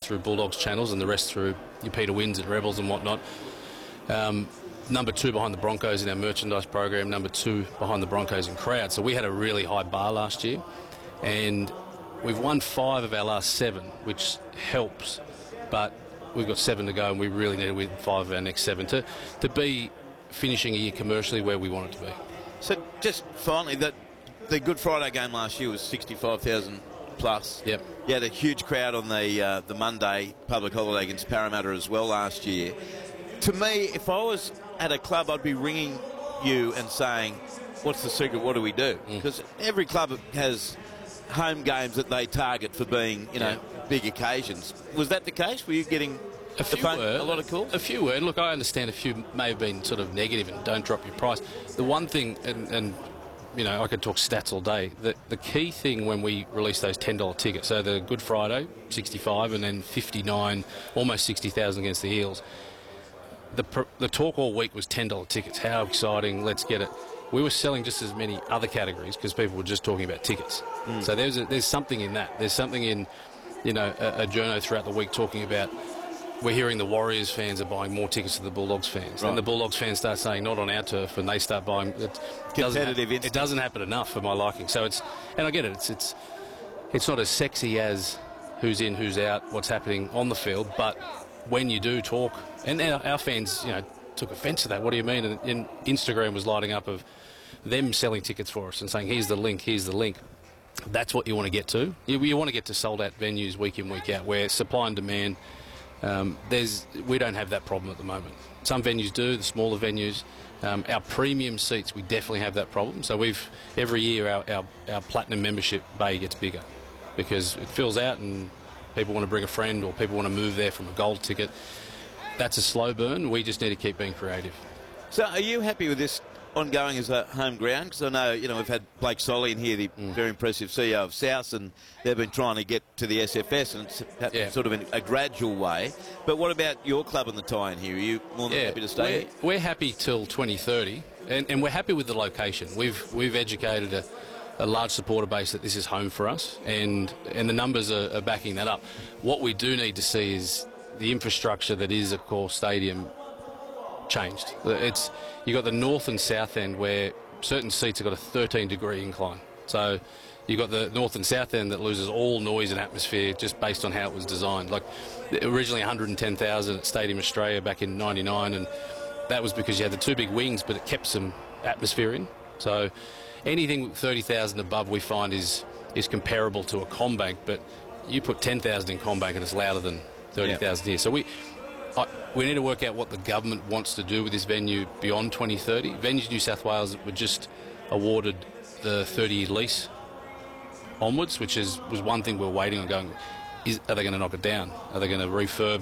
through Bulldogs channels and the rest through your Peter Wins and Rebels and whatnot. Number 2 behind the Broncos in our merchandise program, number 2 behind the Broncos in crowd. So we had a really high bar last year, and we've won 5 of our last 7, which helps, but we've got 7 to go, and we really need to win 5 of our next 7 to be finishing a year commercially where we want it to be. So just finally, the Good Friday game last year was 65,000 plus. Yep. You had a huge crowd on the Monday public holiday against Parramatta as well last year. To me, if I was at a club, I'd be ringing you and saying, what's the secret, what do we do? Because every club has home games that they target for being, big occasions. Was that the case? Were you getting a lot of calls? A few were. And look, I understand a few may have been sort of negative and don't drop your price. The one thing, and I could talk stats all day, the key thing when we released those $10 tickets, so the Good Friday, 65, and then 59, almost 60,000 against the Eels, the talk all week was $10 tickets. How exciting, let's get it. We were selling just as many other categories because people were just talking about tickets. So there's something in that. There's something in, a journo throughout the week talking about, we're hearing the Warriors fans are buying more tickets than the Bulldogs fans. Right. And the Bulldogs fans start saying, not on our turf, and they start buying. It doesn't happen enough for my liking. So and I get it, it's not as sexy as who's in, who's out, what's happening on the field, but when you do talk, and our fans, took offence to that. What do you mean? And Instagram was lighting up of them selling tickets for us and saying, here's the link, here's the link. That's what you want to get to. You want to get to sold-out venues week in, week out, where supply and demand, we don't have that problem at the moment. Some venues do, the smaller venues. Our premium seats, we definitely have that problem. So every year our platinum membership bay gets bigger because it fills out and people want to bring a friend or people want to move there from a gold ticket. That's a slow burn. We just need to keep being creative. So are you happy with this ongoing as a home ground? Because I know, we've had Blake Solly in here, the very impressive CEO of South, and they've been trying to get to the SFS, and it's happened sort of in a gradual way. But what about your club and the tie-in here? Are you more than happy to stay here? We're happy till 2030, and we're happy with the location. We've educated a large supporter base that this is home for us, and the numbers are backing that up. What we do need to see is the infrastructure that is a core stadium changed. You got the north and south end where certain seats have got a 13-degree incline. So you got the north and south end that loses all noise and atmosphere just based on how it was designed. Like originally 110,000 at Stadium Australia back in '99, and that was because you had the 2 big wings, but it kept some atmosphere in. So anything 30,000 above we find is comparable to a CommBank, but you put 10,000 in CommBank and it's louder than 30,000 here. So we need to work out what the government wants to do with this venue beyond 2030. Venues New South Wales were just awarded the 30-year lease onwards, which was one thing we were waiting on going, are they going to knock it down? Are they going to refurb?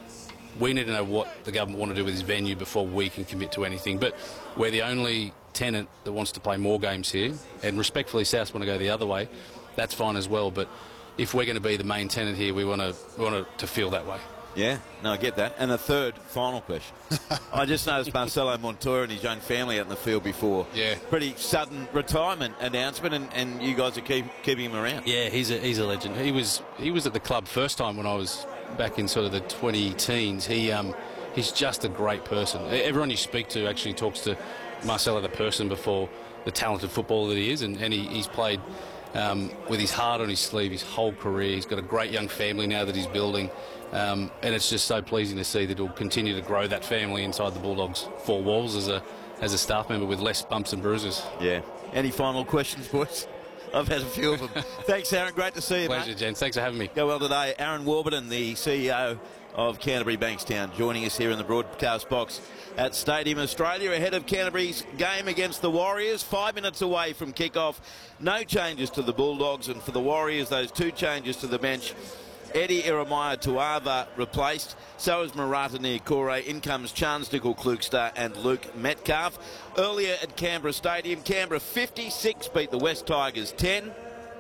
We need to know what the government want to do with this venue before we can commit to anything. But we're the only tenant that wants to play more games here, and respectfully South want to go the other way. That's fine as well, but if we're going to be the main tenant here, we want it to feel that way. Yeah, no, I get that. And a third, final question. I just noticed Marcelo Montoya and his young family out in the field before. Yeah. Pretty sudden retirement announcement, and you guys are keeping him around. Yeah, he's a legend. He was at the club first time when I was back in sort of the 20-teens. He's just a great person. Everyone you speak to actually talks to Marcelo the person before the talented footballer that he is, and he's played with his heart on his sleeve his whole career. He's got a great young family now that he's building. And it's just so pleasing to see that he'll continue to grow that family inside the Bulldogs' 4 walls as a staff member with less bumps and bruises. Yeah. Any final questions, boys? I've had a few of them. Thanks, Aaron. Great to see you, Pleasure, gents. Thanks for having me. Go well today. Aaron Warburton, the CEO of Canterbury Bankstown, joining us here in the broadcast box at Stadium Australia ahead of Canterbury's game against the Warriors. 5 minutes away from kick-off. No changes to the Bulldogs, and for the Warriors, those 2 changes to the bench. Eddie Iremaya Tuava replaced. So is Marata Niokore. In comes Chance Nickel-Klukstad and Luke Metcalf. Earlier at Canberra Stadium, Canberra 56 beat the West Tigers 10.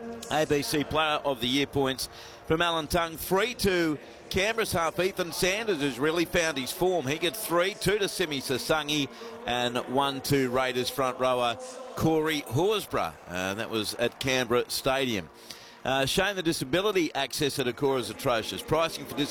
ABC Player of the Year points from Alan Tongue. 3-2 Canberra's half. Ethan Sanders has really found his form. He gets 3, 2 to Simi Sasangi, and 1-2 Raiders front rower Corey Horsburgh. That was at Canberra Stadium. Shame the disability access at Akora is atrocious. Pricing for